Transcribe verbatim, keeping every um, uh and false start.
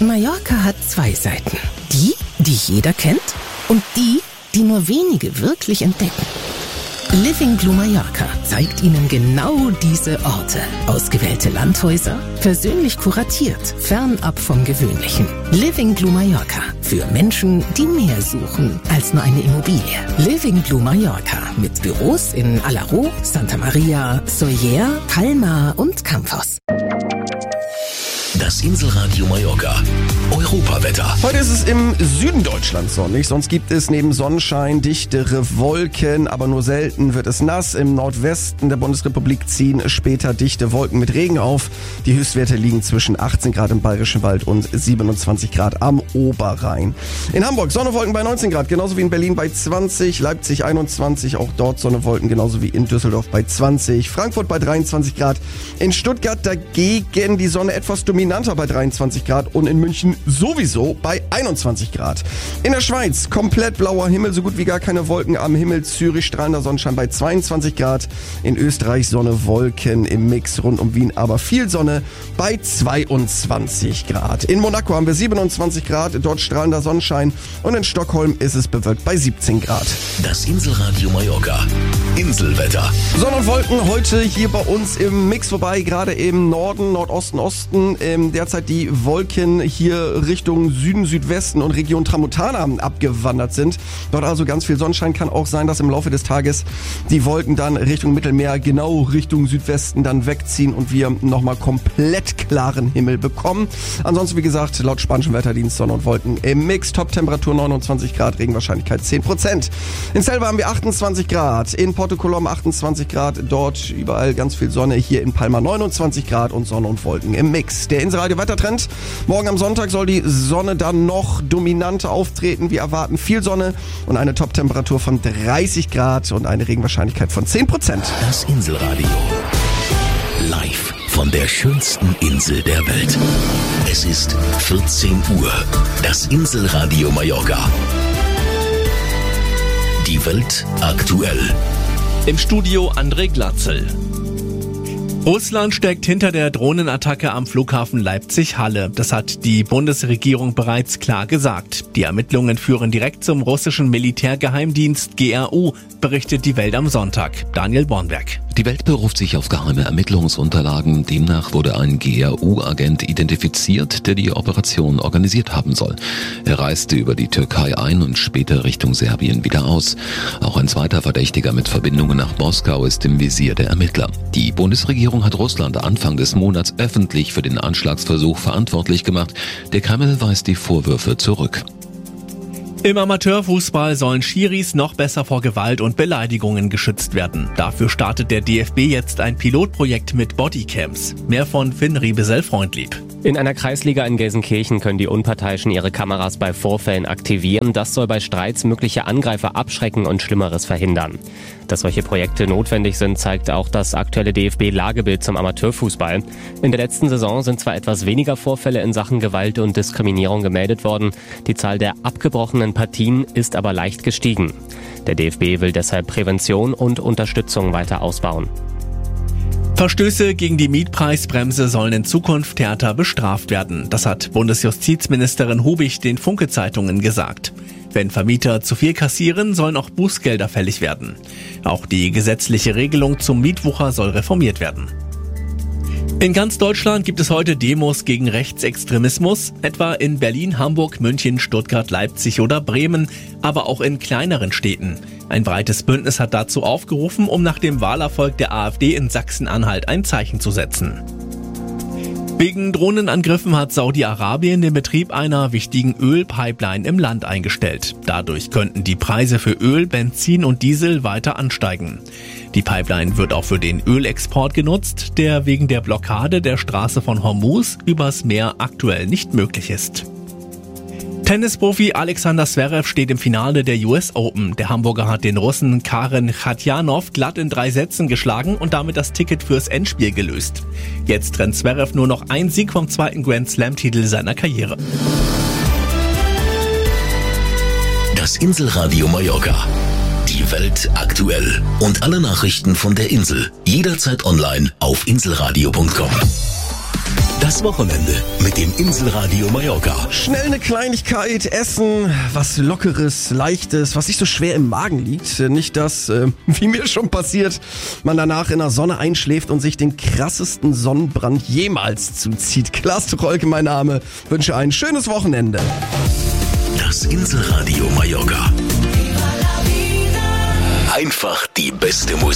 Mallorca hat zwei Seiten. Die, die jeder kennt und die, die nur wenige wirklich entdecken. Living Blue Mallorca zeigt Ihnen genau diese Orte. Ausgewählte Landhäuser, persönlich kuratiert, fernab vom Gewöhnlichen. Living Blue Mallorca. Für Menschen, die mehr suchen als nur eine Immobilie. Living Blue Mallorca. Mit Büros in Alaró, Santa Maria, Sóller, Palma und Campos. Das Inselradio Mallorca. Europawetter. Heute ist es im Süden Deutschlands sonnig, sonst gibt es neben Sonnenschein dichtere Wolken, aber nur selten wird es nass. Im Nordwesten der Bundesrepublik ziehen später dichte Wolken mit Regen auf. Die Höchstwerte liegen zwischen achtzehn Grad im Bayerischen Wald und siebenundzwanzig Grad am Oberrhein. In Hamburg Sonnewolken bei neunzehn Grad, genauso wie in Berlin bei zwanzig, Leipzig einundzwanzig, auch dort Sonnewolken, genauso wie in Düsseldorf bei zwanzig, Frankfurt bei dreiundzwanzig Grad, in Stuttgart dagegen die Sonne etwas dominanter bei dreiundzwanzig Grad und in München sowieso bei einundzwanzig Grad. In der Schweiz komplett blauer Himmel, so gut wie gar keine Wolken am Himmel. Zürich strahlender Sonnenschein bei zweiundzwanzig Grad. In Österreich Sonne, Wolken im Mix rund um Wien, aber viel Sonne bei zweiundzwanzig Grad. In Monaco haben wir siebenundzwanzig Grad, dort strahlender Sonnenschein und in Stockholm ist es bewölkt bei siebzehn Grad. Das Inselradio Mallorca. Inselwetter. Sonne und Wolken heute hier bei uns im Mix, wobei gerade im Norden, Nordosten, Osten ähm, derzeit die Wolken hier Richtung Süden, Südwesten und Region Tramontana abgewandert sind. Dort also ganz viel Sonnenschein. Kann auch sein, dass im Laufe des Tages die Wolken dann Richtung Mittelmeer, genau Richtung Südwesten dann wegziehen und wir nochmal komplett klaren Himmel bekommen. Ansonsten, wie gesagt, laut spanischem Wetterdienst Sonne und Wolken im Mix. Top-Temperatur neunundzwanzig Grad, Regenwahrscheinlichkeit zehn Prozent. In Selva haben wir achtundzwanzig Grad, in Porto Colom achtundzwanzig Grad, dort überall ganz viel Sonne. Hier in Palma neunundzwanzig Grad und Sonne und Wolken im Mix. Der Inselradio-Wettertrend. Morgen am Sonntag soll die Sonne dann noch dominanter auftreten. Wir erwarten viel Sonne und eine Top-Temperatur von dreißig Grad und eine Regenwahrscheinlichkeit von zehn Prozent. Das Inselradio. Live von der schönsten Insel der Welt. Es ist vierzehn Uhr. Das Inselradio Mallorca. Die Welt aktuell. Im Studio André Glatzel. Russland steckt hinter der Drohnenattacke am Flughafen Leipzig-Halle. Das hat die Bundesregierung bereits klar gesagt. Die Ermittlungen führen direkt zum russischen Militärgeheimdienst G R U, berichtet die Welt am Sonntag. Daniel Bornberg. Die Welt beruft sich auf geheime Ermittlungsunterlagen. Demnach wurde ein G R U-Agent identifiziert, der die Operation organisiert haben soll. Er reiste über die Türkei ein und später Richtung Serbien wieder aus. Auch ein zweiter Verdächtiger mit Verbindungen nach Moskau ist im Visier der Ermittler. Die Bundesregierung hat Russland Anfang des Monats öffentlich für den Anschlagsversuch verantwortlich gemacht. Der Kreml weist die Vorwürfe zurück. Im Amateurfußball sollen Schiris noch besser vor Gewalt und Beleidigungen geschützt werden. Dafür startet der D F B jetzt ein Pilotprojekt mit Bodycams. Mehr von Finn Riebesell-Freundlieb. In einer Kreisliga in Gelsenkirchen können die Unparteiischen ihre Kameras bei Vorfällen aktivieren. Das soll bei Streits mögliche Angreifer abschrecken und Schlimmeres verhindern. Dass solche Projekte notwendig sind, zeigt auch das aktuelle D F B-Lagebild zum Amateurfußball. In der letzten Saison sind zwar etwas weniger Vorfälle in Sachen Gewalt und Diskriminierung gemeldet worden, die Zahl der abgebrochenen Partien ist aber leicht gestiegen. Der D F B will deshalb Prävention und Unterstützung weiter ausbauen. Verstöße gegen die Mietpreisbremse sollen in Zukunft härter bestraft werden. Das hat Bundesjustizministerin Hubig den Funke-Zeitungen gesagt. Wenn Vermieter zu viel kassieren, sollen auch Bußgelder fällig werden. Auch die gesetzliche Regelung zum Mietwucher soll reformiert werden. In ganz Deutschland gibt es heute Demos gegen Rechtsextremismus, etwa in Berlin, Hamburg, München, Stuttgart, Leipzig oder Bremen, aber auch in kleineren Städten. Ein breites Bündnis hat dazu aufgerufen, um nach dem Wahlerfolg der AfD in Sachsen-Anhalt ein Zeichen zu setzen. Wegen Drohnenangriffen hat Saudi-Arabien den Betrieb einer wichtigen Ölpipeline im Land eingestellt. Dadurch könnten die Preise für Öl, Benzin und Diesel weiter ansteigen. Die Pipeline wird auch für den Ölexport genutzt, der wegen der Blockade der Straße von Hormuz übers Meer aktuell nicht möglich ist. Tennisprofi Alexander Zverev steht im Finale der U S Open. Der Hamburger hat den Russen Karen Khachanov glatt in drei Sätzen geschlagen und damit das Ticket fürs Endspiel gelöst. Jetzt trennt Zverev nur noch ein Sieg vom zweiten Grand Slam-Titel seiner Karriere. Das Inselradio Mallorca. Die Welt aktuell. Und alle Nachrichten von der Insel. Jederzeit online auf inselradio punkt com. Das Wochenende mit dem Inselradio Mallorca. Schnell eine Kleinigkeit essen, was Lockeres, Leichtes, was nicht so schwer im Magen liegt. Nicht, dass, äh, wie mir schon passiert, man danach in der Sonne einschläft und sich den krassesten Sonnenbrand jemals zuzieht. Klaas Tucholke, mein Name. Wünsche ein schönes Wochenende. Das Inselradio Mallorca. Einfach die beste Musik.